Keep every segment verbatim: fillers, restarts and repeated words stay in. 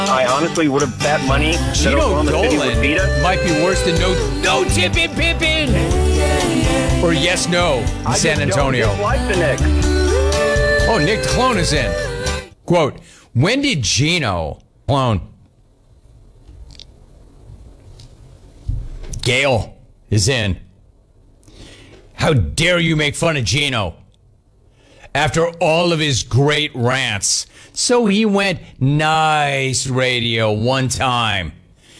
I honestly would have bet money that Gino Oklahoma City would beat us. Dolan might be worse than no, no tippin' pippin'. Or yes, no in I San just Antonio. Don't dislike the Knicks. Oh, Nick Clone is in. Quote, when did Gino Clone? Gail is in. How dare you make fun of Gino? After all of his great rants. So he went nice radio one time.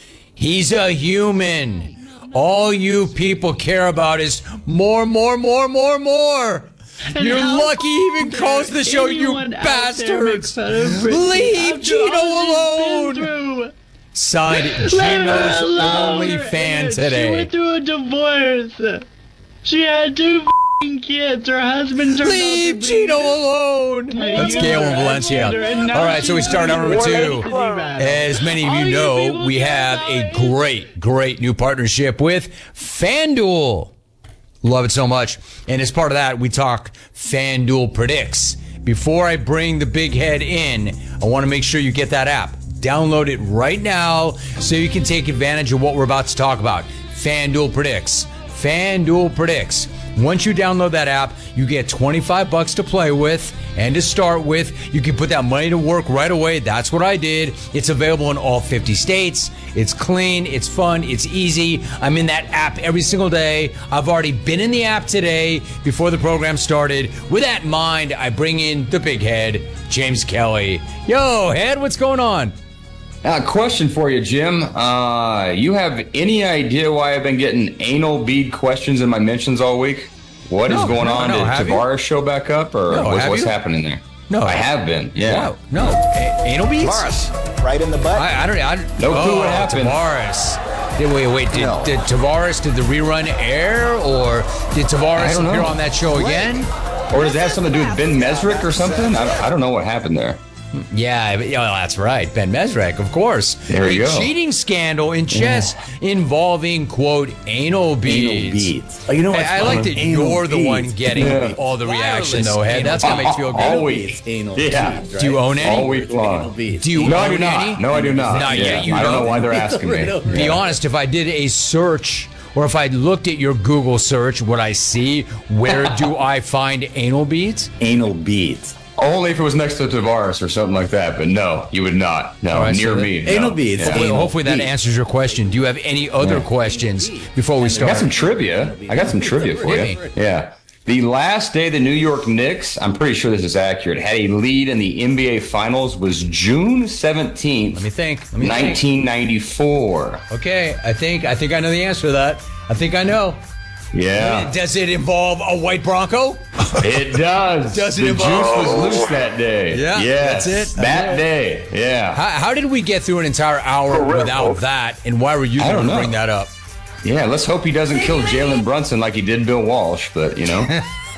He's a human. All you people care about is more, more, more, more, more. And You're how lucky he even calls the show, you anyone out there make bastards. fun of Britney Leave after Gino all she's been alone. through? Signed, Let Gino's her alone. only fan She today. went through a divorce. She had two f***ing kids. Her husband turned Leave out to Gino be... alone. That's Gail in Valencia. All right, so we start on number two. As many of you know, we have a great, great new partnership with FanDuel. Love it so much. And as part of that, we talk FanDuel Predicts. Before I bring the big head in, I want to make sure you get that app. Download it right now so you can take advantage of what we're about to talk about. FanDuel Predicts. FanDuel Predicts. Once you download that app, you get twenty-five bucks to play with and to start with. You can put that money to work right away. That's what I did. It's available in all fifty states. It's clean. It's fun. It's easy. I'm in that app every single day. I've already been in the app today before the program started. With that in mind, I bring in the big head, James Kelly. Yo, head, what's going on? Uh, question for you, Jim. Uh, you have any idea why I've been getting anal bead questions in my mentions all week? What No, is going no, on? no, Did have you? Tavares show back up, or No, what's, have what's you? happening there? No. I have been. Yeah. Wow. No. A- anal beads? Tavares, right in the butt. I, I don't. I, No oh, clue what happened. Tavares. Did, wait, wait. Did, No. did Tavares? Did the rerun air, or did Tavares I don't appear know. on that show again? Or does it have something to do with Ben Mesrick or something? I don't, I don't know what happened there. Yeah, but- yeah, that's right. Ben Mesrick, of course. There you a go. cheating scandal in chess involving, quote, anal beads. beads. Oh, you know what's I, I fun? like that Anal you're the beads. one getting Yeah. all the reaction, Wireless though, Head. That's going to make you feel good. All week. It's anal Yeah. beads, Do you right? own any? All week long. Anal beads. Do you No, I own do not. any? No, I do not. Not yeah. yet, you I don't don't. know why they're asking me. Be Yeah. honest, if I did a search or if I looked at your Google search, would I see where do I find anal beads? Anal beads. Only if it was next to Tavares or something like that, but no, you would not. No, All right, near so the- me. Anal no. beads. Yeah. Hopefully, Anal hopefully that beads. answers your question. Do you have any other questions before we I start? got some trivia. I got some trivia for Hit you. me. Yeah. The last day the New York Knicks, I'm pretty sure this is accurate, had a lead in the N B A Finals was June seventeenth, Let me think. Let me think. nineteen ninety-four. Okay, I think I think I know the answer to that. I think I know. Yeah, Does it involve a white Bronco? it does. Does it the involve- juice was loose that day. Yeah, yes, that's it. That day. Yeah. How, how did we get through an entire hour without that? And why were you I going don't to know. bring that up? Yeah, let's hope he doesn't kill Jalen Brunson like he did Bill Walsh, but, you know,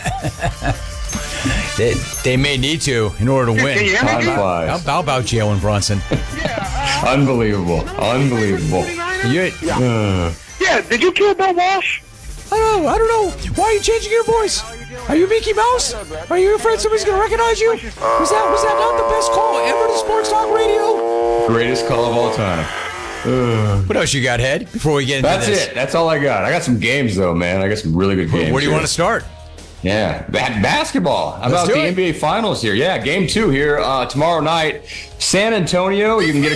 They, they may need to in order to win. time How, flies. how about Jalen Brunson? Unbelievable. Unbelievable. You, Yeah, did you kill Bill Walsh? I don't know. I don't know. Why are you changing your voice? Are you Mickey Mouse? Are you afraid somebody's going to recognize you? Was that was that not the best call ever to Sports Talk Radio? Greatest call of all time. What else you got, Head? Before we get into That's this, it. That's all I got. I got some games, though, man. I got some really good games. where do you here. want to start? Yeah, ba- basketball. How Let's about do the it. N B A Finals here? Yeah, game two here uh, tomorrow night. San Antonio, you can get a